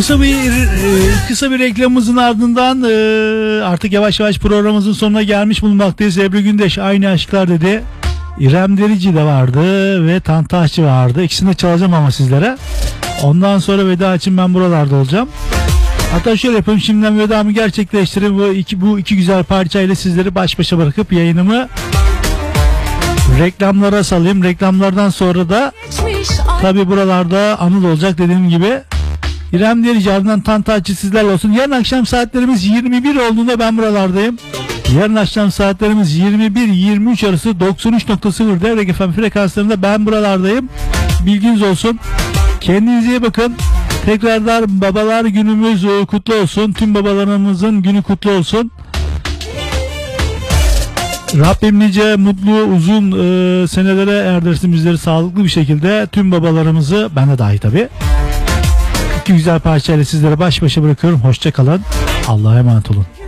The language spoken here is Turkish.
Kısa bir reklamımızın ardından artık yavaş yavaş programımızın sonuna gelmiş bulunmaktayız. Ebru Gündeş Aynı Aşklar dedi. İrem Derici de vardı ve Tantaşçı vardı. İkisini de çalacağım ama sizlere. Ondan sonra veda için ben buralarda olacağım. Hatta şöyle yapayım, şimdiden vedamı gerçekleştireyim. Bu iki güzel parçayla sizleri baş başa bırakıp yayınımı reklamlara salayım. Reklamlardan sonra da tabi buralarda Anıl olacak dediğim gibi. İrem Derici ardından Tantaççı sizlerle olsun. Yarın akşam saatlerimiz 21 olduğunda ben buralardayım. Yarın akşam saatlerimiz 21-23 arası 93.0 Devrek FM frekanslarında ben buralardayım. Bilginiz olsun. Kendinize iyi bakın. Tekrardan babalar günümüz kutlu olsun. Tüm babalarımızın günü kutlu olsun. Rabbim nice mutlu uzun senelere erdirsin bizleri sağlıklı bir şekilde. Tüm babalarımızı, ben de dahil tabi. İki güzel parçayla sizlere baş başa bırakıyorum. Hoşça kalın. Allah'a emanet olun.